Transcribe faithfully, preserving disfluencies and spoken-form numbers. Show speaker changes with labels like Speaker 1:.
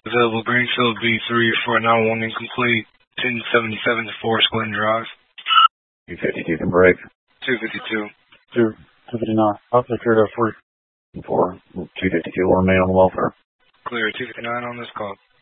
Speaker 1: Available Greenfield B three for nine one incomplete. ten seventy-seven to Forest Glen Drive.
Speaker 2: two fifty-two can break.
Speaker 1: two fifty-two.
Speaker 3: two fifty-nine. I'll take care of that for you.
Speaker 2: four two fifty-two will remain on the welfare.
Speaker 1: Clear two fifty-nine on this call.